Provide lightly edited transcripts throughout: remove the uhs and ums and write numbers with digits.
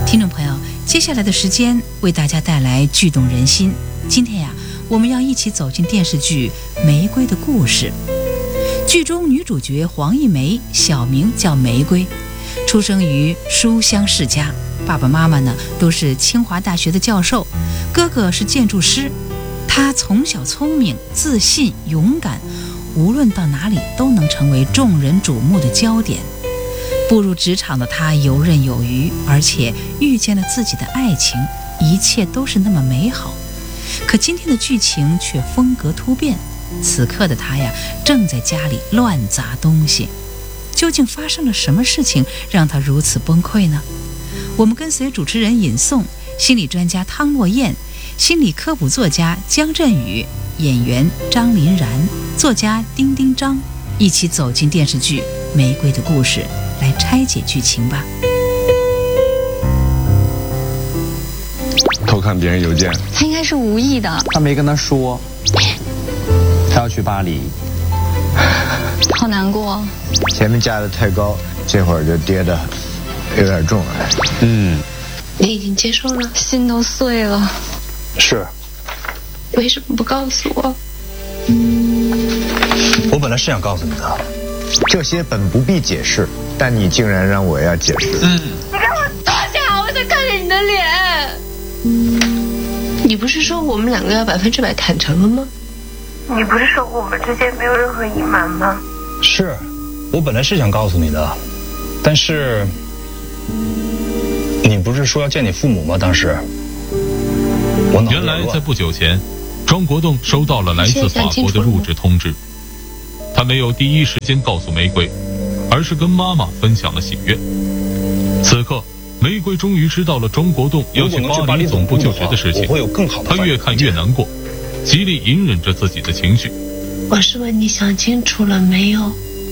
听众朋友，接下来的时间为大家带来剧动人心。今天呀，我们要一起走进电视剧《玫瑰的故事》。剧中女主角黄一梅，小名叫玫瑰，出生于书香世家，爸爸妈妈呢都是清华大学的教授，哥哥是建筑师。她从小聪明、自信、勇敢，无论到哪里都能成为众人瞩目的焦点。步入职场的她游刃有余，而且遇见了自己的爱情，一切都是那么美好。可今天的剧情却风格突变，此刻的她呀，正在家里乱砸东西。究竟发生了什么事情让她如此崩溃呢？我们跟随主持人尹颂、心理专家汤诺燕、心理科普作家姜振宇、演员张林然、作家丁丁张，一起走进电视剧《玫瑰的故事》，来拆解剧情吧。 偷看别人邮件， 他应该是无意的。 他没跟他说，他要去巴黎， 好难过。 前面架得太高，这会儿就跌得有点重了。 你已经接受了？ 心都碎了。 是。 为什么不告诉我？ 我本来是想告诉你的， 这些本不必解释，但你竟然让我要解释。 你给我坐下，我想看见你的脸。你不是说我们两个要100%坦诚了吗？你不是说我们之间没有任何隐瞒吗？ 是，我本来是想告诉你的，但是你不是说要见你父母吗？当时我脑子原来在不久前，庄国栋收到了来自法国的入职通知，他没有第一时间告诉玫瑰，而是跟妈妈分享了喜悦。此刻玫瑰终于知道了庄国栋要去巴黎总部就职的事情，她越看越难过，极力隐忍着自己的情绪。 我是问你想清楚了没有？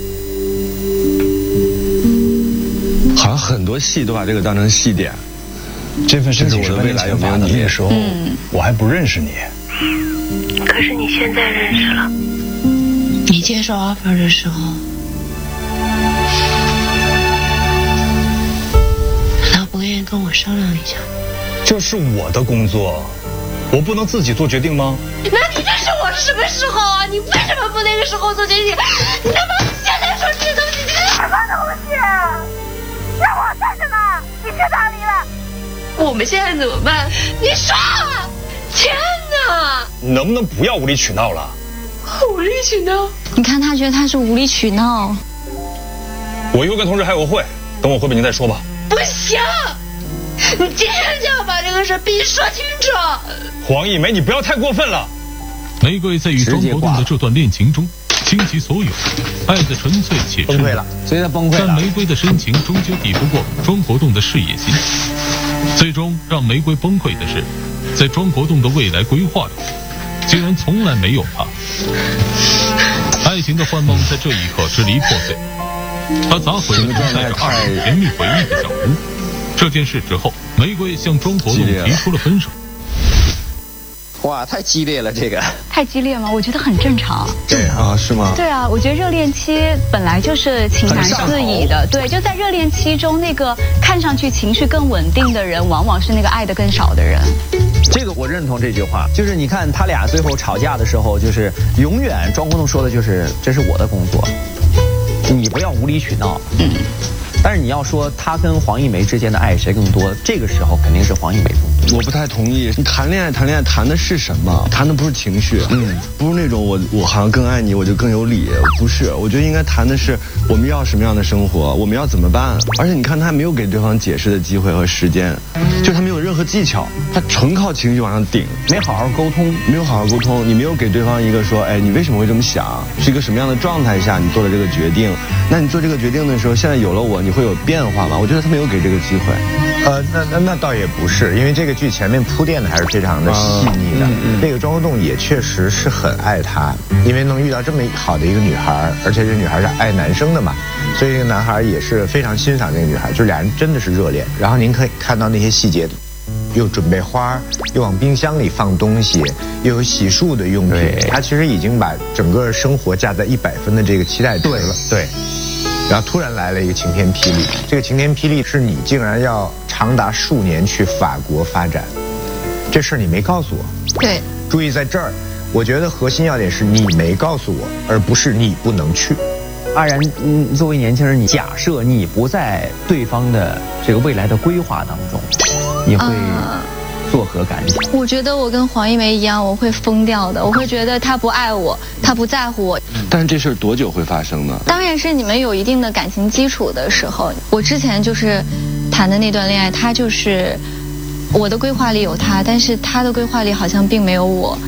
好像很多戏都把这个当成戏点。 这份事情是未来有没有你的时候，我还不认识你。 可是你现在认识了。你接受 offer 的时候，难道不愿意跟我商量一下？ 这是我的工作，我不能自己做决定吗？ 那你这是我什么时候啊？你为什么不那个时候做决定？你干嘛现在说这东西？什么东西？让我在这呢？你去哪里了？我们现在怎么办？你说！天哪！ 你能不能不要无理取闹了？ 无理取闹？ 你看他觉得他是无理取闹。 我一会儿跟同事开个会，等我汇报您再说吧。 不行，你今天就要把这个事必须说清楚。 黄一梅，你不要太过分了。 玫瑰在与庄国栋的这段恋情中倾其所有，爱的纯粹且崩溃了， 所以他崩溃了。 但玫瑰的深情终究抵不过庄国栋的事业心，最终让玫瑰崩溃的是，在庄国栋的未来规划里，竟然从来没有他。爱情的幻梦在这一刻支离破碎，他砸毁了承载着2人甜蜜回忆的小屋。这件事之后，玫瑰向庄国栋提出了分手。 哇，太激烈了，这个太激烈吗？我觉得很正常。 对啊，是吗？ 对啊，我觉得热恋期本来就是情难自已的。对，就在热恋期中，那个看上去情绪更稳定的人，往往是那个爱的更少的人。 这个我认同这句话，就是你看他俩最后吵架的时候，就是永远庄国栋说的就是这是我的工作，你不要无理取闹。但是你要说他跟黄一梅之间的爱谁更多，这个时候肯定是黄一梅更多。 我不太同意，你谈恋爱谈的是什么？谈的不是情绪，不是那种我好像更爱你，我就更有理，不是。我觉得应该谈的是我们要什么样的生活，我们要怎么办。而且你看他没有给对方解释的机会和时间，就他没有任何技巧，他纯靠情绪往上顶， 没好好沟通， 你没有给对方一个说，哎，你为什么会这么想？是一个什么样的状态下你做了这个决定？那你做这个决定的时候，现在有了我，你会有变化吗？我觉得他没有给这个机会。 那倒也不是，因为这个剧前面铺垫的还是非常的细腻的。这个庄国栋也确实是很爱她，因为能遇到这么好的一个女孩，而且这女孩是爱男生的嘛，所以这个男孩也是非常欣赏这个女孩，就俩人真的是热恋。然后您可以看到那些细节，又准备花，又往冰箱里放东西，又有洗漱的用品，他其实已经把整个生活架在100分的这个期待值了。对。然后突然来了一个晴天霹雳，这个晴天霹雳是你竟然要长达数年去法国发展，这事儿你没告诉我。 对， 注意在这儿，我觉得核心要点是你没告诉我，而不是你不能去。 阿然，作为年轻人，你假设你不在对方的这个未来的规划当中，你会作何感想？ 我觉得我跟黄一梅一样，我会疯掉的。我会觉得他不爱我，他不在乎我。 但是这事儿多久会发生呢？ 当然是你们有一定的感情基础的时候。我之前就是谈的那段恋爱，他就是我的规划里有他，但是他的规划里好像并没有我。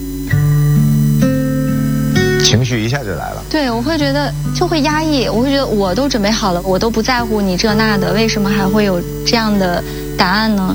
情绪一下就来了。 对，我会觉得就会压抑，我会觉得我都准备好了，我都不在乎你这那的，为什么还会有这样的答案呢？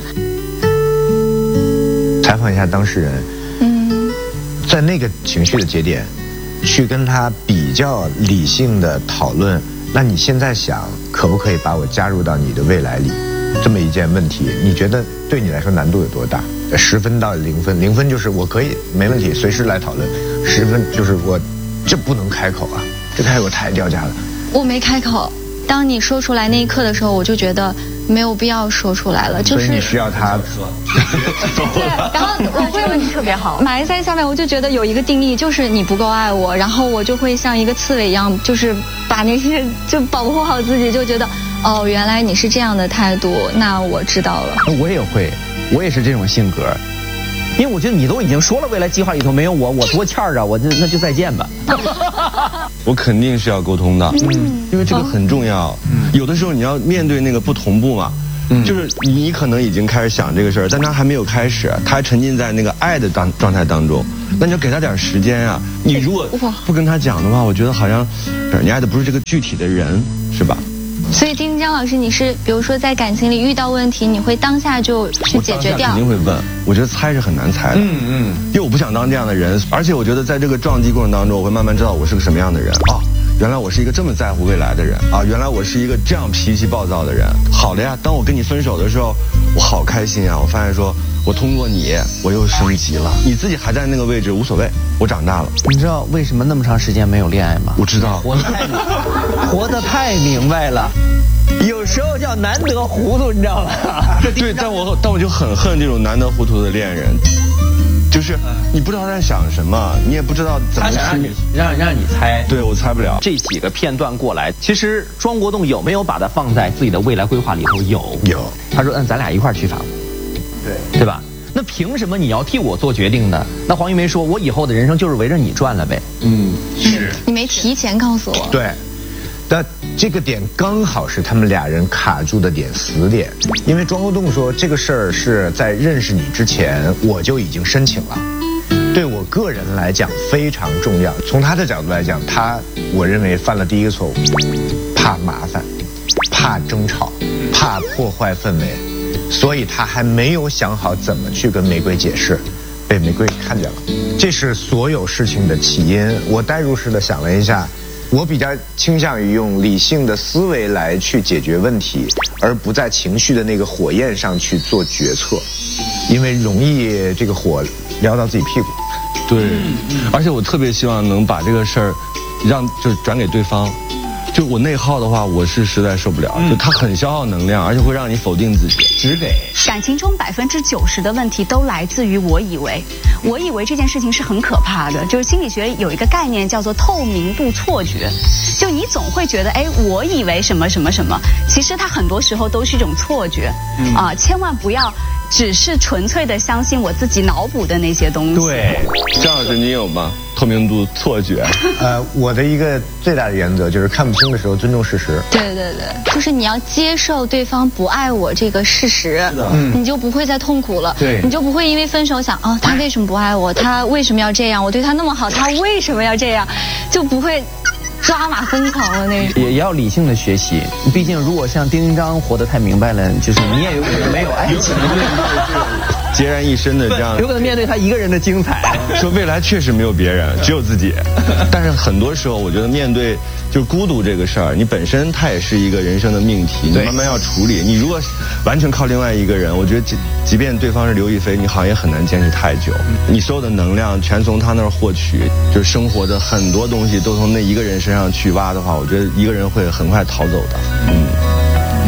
采访一下当事人，在那个情绪的节点，去跟他比较理性的讨论，那你现在想可不可以把我加入到你的未来里？这么一件问题，你觉得对你来说难度有多大？10分到0分，0分就是我可以没问题，随时来讨论；10分就是我这不能开口啊，这开口太掉价了。 我没开口，当你说出来那一刻的时候，我就觉得没有必要说出来了，就是。 所以你需要他说。 对，然后我会问题特别好，埋在下面，我就觉得有一个定义，就是你不够爱我，然后我就会像一个刺猬一样，就是把那些就保护好自己，就觉得哦，原来你是这样的态度，那我知道了。 我也会，我也是这种性格。因为我觉得你都已经说了未来计划里头没有我，我多欠儿啊，那就再见吧。 我肯定是要沟通的，因为这个很重要。有的时候你要面对那个不同步嘛，就是你可能已经开始想这个事儿，但他还没有开始，他还沉浸在那个爱的状态当中，那你要给他点时间啊。你如果不跟他讲的话，我觉得好像你爱的不是这个具体的人，是吧？ 所以丁张老师，你是比如说在感情里遇到问题，你会当下就去解决掉？ 肯定会问。我觉得猜是很难猜的，因为我不想当这样的人，而且我觉得在这个撞击过程当中，我会慢慢知道我是个什么样的人啊。原来我是一个这么在乎未来的人啊！原来我是一个这样脾气暴躁的人。好的呀，当我跟你分手的时候，我好开心啊！我发现说，我通过你，我又升级了。你自己还在那个位置无所谓，我长大了。 你知道为什么那么长时间没有恋爱吗？ 我知道， 活得太明白了。有时候叫难得糊涂，你知道吗？ 对，但我就很恨这种难得糊涂的恋人。就是你不知道在想什么，你也不知道怎么去让你猜， 对我猜不了。 这几个片段过来，其实庄国栋有没有把它放在自己的未来规划里头？有。他说咱俩一块儿去法国，对吧？那凭什么你要替我做决定呢？那黄玉梅说，我以后的人生就是围着你转了呗。 是。 你没提前告诉我。 对。但这个点刚好是他们俩人卡住的点，死点。因为庄国栋说这个事儿是在认识你之前我就已经申请了，对我个人来讲非常重要。从他的角度来讲，我认为犯了第一个错误，怕麻烦，怕争吵，怕破坏氛围，所以他还没有想好怎么去跟玫瑰解释，被玫瑰看见了。这是所有事情的起因。我代入式的想了一下，我比较倾向于用理性的思维来去解决问题，而不在情绪的那个火焰上去做决策，因为容易这个火燎到自己屁股。 对，而且我特别希望能把这个事儿就转给对方。就我内耗的话，我是实在受不了，就它很消耗能量，而且会让你否定自己。 只给感情中90%的问题都来自于我以为这件事情是很可怕的。就是心理学有一个概念叫做透明度错觉，就你总会觉得我以为什么什么什么，其实它很多时候都是一种错觉千万不要只是纯粹的相信我自己脑补的那些东西。 对，张老师你有吗？透明度错觉？ 我的一个最大的原则就是看不清的时候尊重事实。 对，就是你要接受对方不爱我这个事实，你就不会再痛苦了。 对， 你就不会因为分手想他为什么不爱我，他为什么要这样，我对他那么好，他为什么要这样，就不会抓马疯狂了那种。 也要理性的学习，毕竟如果像丁丁张活得太明白了，就是你也有可能没有爱情， 孑然一身的这样， 有可能面对他一个人的精彩。 说未来确实没有别人，只有自己。但是很多时候，我觉得面对就是孤独这个事儿，你本身它也是一个人生的命题，你慢慢要处理。你如果完全靠另外一个人，我觉得即便对方是刘亦菲，你好像也很难坚持太久。你所有的能量全从他那儿获取，就是生活的很多东西都从那一个人身上去挖的话，我觉得一个人会很快逃走的。 这爱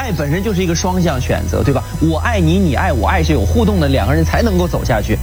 爱本身就是一个双向选择，对吧？我爱你，你爱我，爱是有互动的，两个人才能够走下去。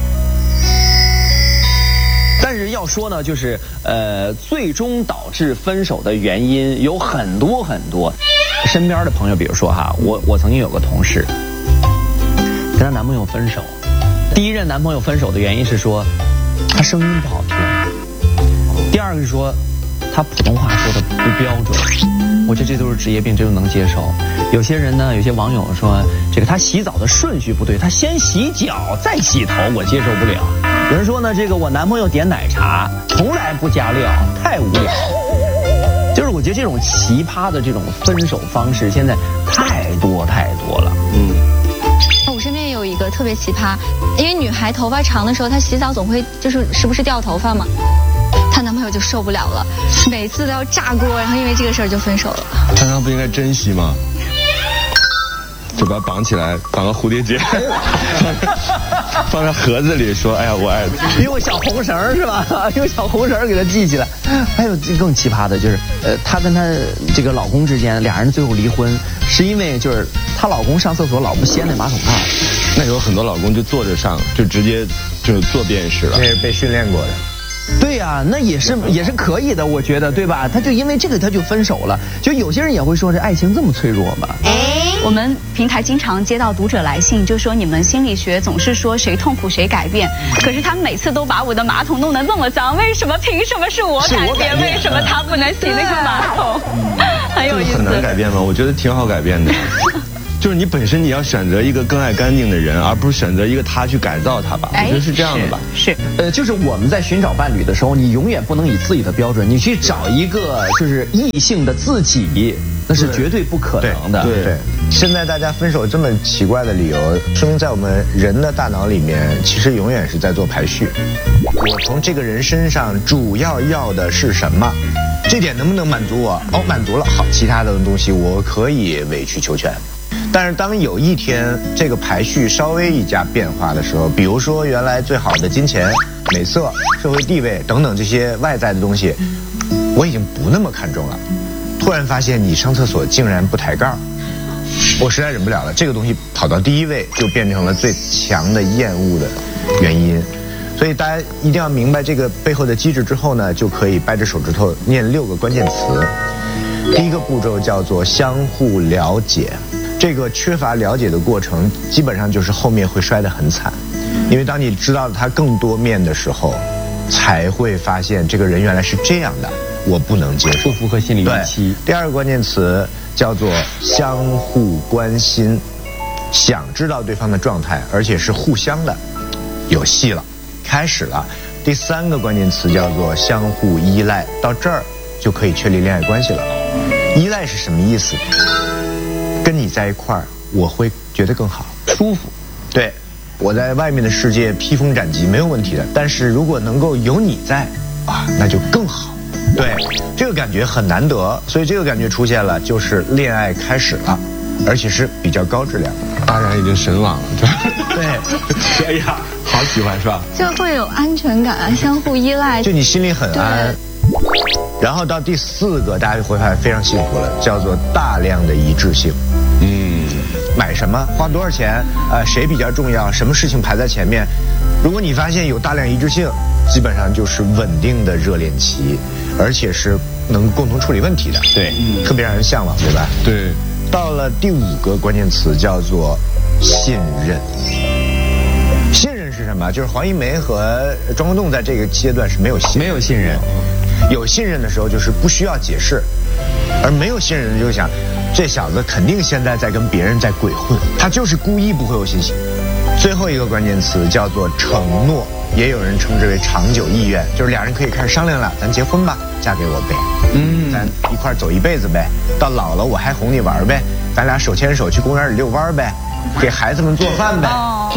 但是要说呢，就是最终导致分手的原因有很多很多。身边的朋友，比如说哈，我曾经有个同事跟她男朋友分手，第一任男朋友分手的原因是说他声音不好听，第二个是说他普通话说的不标准。我觉得这都是职业病，这都能接受。有些人呢，有些网友说这个他洗澡的顺序不对，他先洗脚再洗头，我接受不了。有人说呢，这个我男朋友点奶茶从来不加料，太无聊。就是我觉得这种奇葩的这种分手方式现在太多了。 我身边也有一个特别奇葩，因为女孩头发长的时候，她洗澡总会就是时不时掉头发嘛。她男朋友就受不了了，每次都要炸锅，然后因为这个事儿就分手了。 他不应该珍惜吗？就把它绑起来，绑个蝴蝶结，放在盒子里，说：“哎呀，我爱你。” 用小红绳是吧？用小红绳给它系起来。还有更奇葩的就是，她跟她这个老公之间，俩人最后离婚，是因为就是她老公上厕所老不掀那马桶盖。 那有很多老公就坐着上，就直接就坐便是了。 这是被训练过的。 对呀，那也是可以的，我觉得，对吧？他就因为这个他就分手了。就有些人也会说，这爱情这么脆弱吗？ 我们平台经常接到读者来信，就说你们心理学总是说谁痛苦谁改变，可是他每次都把我的马桶弄得那么脏，为什么？凭什么是我改变？为什么他不能洗那个马桶？很有意思。 很难改变吗？我觉得挺好改变的。就是你本身你要选择一个更爱干净的人，而不是选择一个他去改造他吧。我觉得是这样的吧。 是。 就是我们在寻找伴侣的时候，你永远不能以自己的标准，你去找一个就是异性的自己，那是绝对不可能的。 对。现在大家分手这么奇怪的理由，说明在我们人的大脑里面，其实永远是在做排序。我从这个人身上主要的是什么？这点能不能满足我？哦，满足了，好，其他的东西我可以委曲求全。但是当有一天这个排序稍微一加变化的时候，比如说原来最好的金钱、美色、社会地位等等这些外在的东西，我已经不那么看重了。突然发现你上厕所竟然不抬盖，我实在忍不了了。这个东西跑到第一位，就变成了最强的厌恶的原因。所以大家一定要明白这个背后的机制之后呢，就可以掰着手指头念6个关键词。第一个步骤叫做相互了解。这个缺乏了解的过程，基本上就是后面会摔得很惨，因为当你知道他更多面的时候，才会发现这个人原来是这样的，我不能接受， 不符合心理预期。 第二个关键词叫做相互关心，想知道对方的状态，而且是互相的，有戏了，开始了。第3个关键词叫做相互依赖，到这儿就可以确立恋爱关系了。依赖是什么意思？跟你在一块儿，我会觉得更好，舒服。对，我在外面的世界披风斩棘没有问题的，但是如果能够有你在，啊，那就更好。对，这个感觉很难得，所以这个感觉出现了，就是恋爱开始了，而且是比较高质量。 当然已经神往了， 对， 哎呀，好喜欢是吧？ 就会有安全感啊，相互依赖， 就你心里很安。然后到第4个，大家就会发现非常幸福了，叫做大量的一致性。买什么，花多少钱，谁比较重要，什么事情排在前面。如果你发现有大量一致性，基本上就是稳定的热恋期，而且是能共同处理问题的。 对， 特别让人向往，对吧？ 对。 到了第5个关键词叫做信任。信任是什么？就是黄一梅和庄国栋在这个阶段是没有信任。有信任的时候就是不需要解释，而没有信任的就想，这小子肯定现在在跟别人在鬼混，他就是故意不会有信心。最后一个关键词叫做承诺，也有人称之为长久意愿，就是俩人可以开始商量了，咱结婚吧，嫁给我呗，咱一块走一辈子呗，到老了我还哄你玩呗，咱俩手牵手去公园里遛弯呗，给孩子们做饭呗。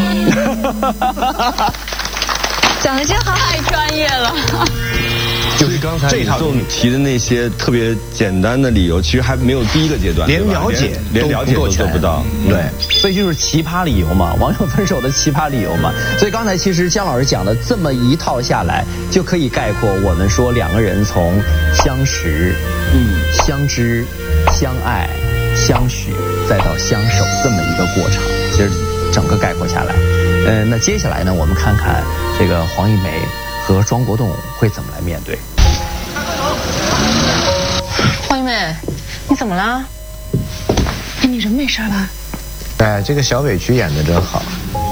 讲的真好， 太专业了。 就是刚才李总提的那些特别简单的理由，其实还没有第1个阶段， 连了解都做不到。 对， 所以就是奇葩理由嘛，网友分手的奇葩理由嘛。所以刚才其实姜老师讲的这么一套下来，就可以概括我们说两个人从相识、相知、相爱相许，再到相守这么一个过程。其实整个概括下来，那接下来呢，我们看看这个黄一梅和庄国栋会怎么来面对。 黄一梅，你怎么了？哎，你人没事吧？ 哎，这个小委屈演得真好。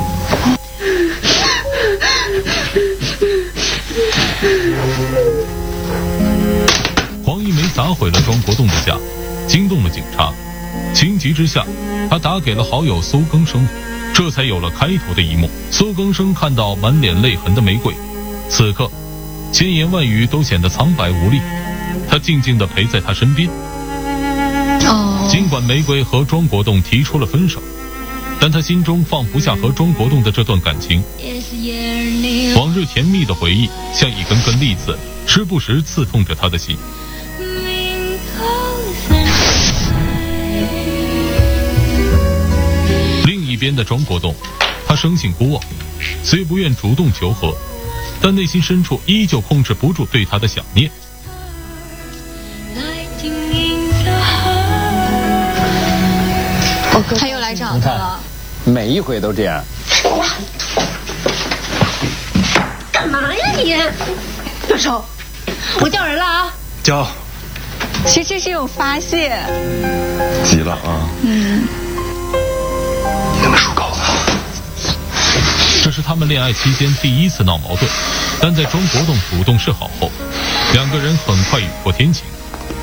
黄一梅砸毁了庄国栋的家，惊动了警察。情急之下，他打给了好友苏更生，这才有了开头的一幕。苏更生看到满脸泪痕的玫瑰，此刻千言万语都显得苍白无力。他静静地陪在他身边。尽管玫瑰和庄国栋提出了分手，但他心中放不下和庄国栋的这段感情。往日甜蜜的回忆像一根根利刺，时不时刺痛着他的心。另一边的庄国栋，他生性孤傲，虽不愿主动求和，但内心深处依旧控制不住对他的想念。 他又来找他了， 每一回都这样。 干嘛呀你？动手！我叫人了啊！ 叫。 其实这是有发泄。 急了啊！ 嗯。 你能属狗了。 这是他们恋爱期间第一次闹矛盾，但在庄国栋主动示好后，两个人很快雨过天晴。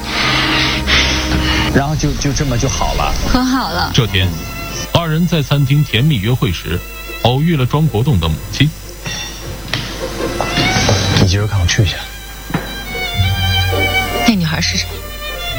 然后就这么就好了， 和好了。 这天，二人在餐厅甜蜜约会时，偶遇了庄国栋的母亲。 你今儿看我去一下。 那女孩是谁？